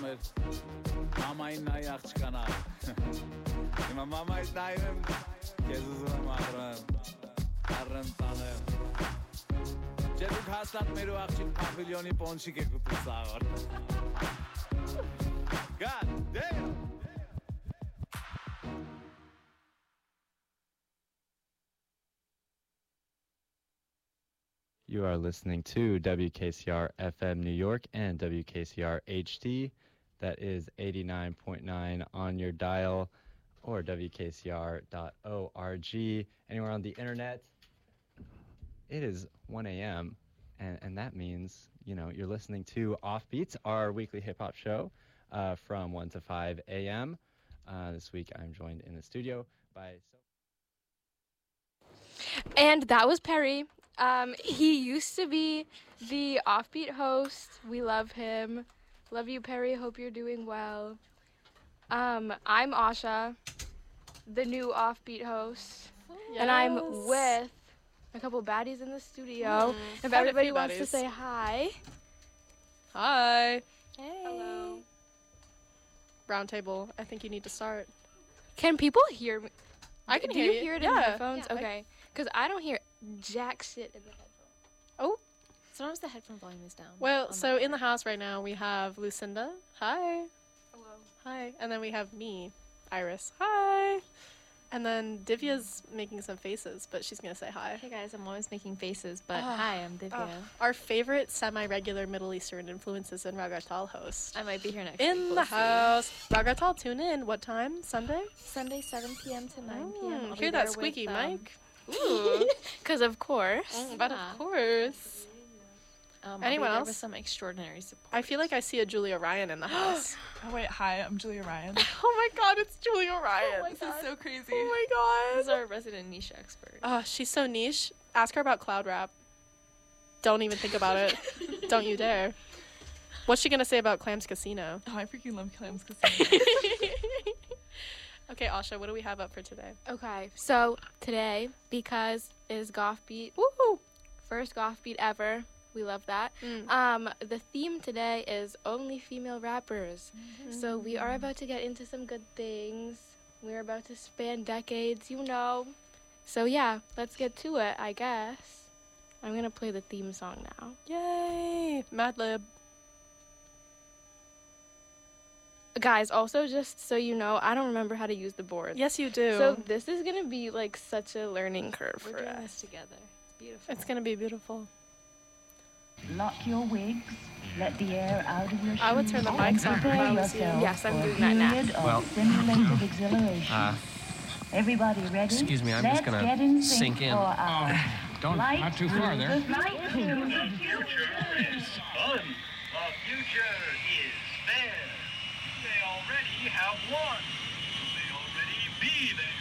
մեր մամային նայի աղջկանա։ Հիմա մամայից նայում եմ, կեզ ուզում եմ առեմ տանեմ։ Չէ դուք հաստատ մեր ու աղջիկ պավիլյոնի պոնչիկ եք ուտում սաղոր։ God damn! You are listening to WKCR FM New York and WKCR HD. That is 89.9 on your dial or WKCR.org. Anywhere on the internet. It is 1 a.m. and that means, you know, you're listening to Offbeats, our weekly hip-hop show from 1 to 5 a.m. This week I'm joined in the studio by... And that was Perry. He used to be the Offbeat host. We love him. Love you, Perry. Hope you're doing well. I'm Asha, the new Offbeat host. Yes. And I'm with a couple baddies in the studio. If everybody wants to say hi. Hi. Hey. Hello. Round table. I think you need to start. Can people hear me? I can Do hear you hear it in the headphones? Yeah, okay. Because I don't hear jack shit in the headphones. Oh. Sometimes the headphone volume is down. Well, so in the house right now we have Lucinda. Hi. Hello. Hi. And then we have me, Iris. Hi. And then Divya's making some faces, but she's going to say hi. Hey guys, I'm always making faces, but hi, I'm Divya. Our favorite semi-regular Middle Eastern influences in Ragatal host. I might be here next in week. In the house. Ragatal, tune in. What time? Sunday? Sunday, 7 p.m. to 9 p.m. Hear that squeaky mic? Ooh. Because of course. But of course. Anyone else? With some extraordinary support. I feel like I see a Julia Ryan in the house. Oh wait, hi, I'm Julia Ryan. Oh my god, it's Julia Ryan. Oh this is so crazy. Oh my god. This is our resident niche expert. Oh, she's so niche. Ask her about cloud rap. Don't even think about it. Don't you dare. What's she gonna say about Clams Casino? Oh, I freaking love Clams Casino. Okay, Asha, what do we have up for today? Okay, so today, because it is Goth Beat, woohoo! First Goth Beat ever. We love that. The theme today is only female rappers. So we are about to get into some good things. We're about to span decades, you know. So yeah, let's get to it, I guess. I'm going to play the theme song now. Yay! Madlib. Guys, also just so you know, I don't remember how to use the board. Yes, you do. So this is going to be like such a learning curve for us. We're doing this together. It's beautiful. It's going to be beautiful. Lock your wigs, let the air out of your shoes. I would turn the mics off if I was you. Yes, I'm doing that now. Well, simulated exhilaration. Everybody ready? Excuse me, I'm just gonna sink in. Not too far there. The future is fun. The future is fair. They already have won. They already be there.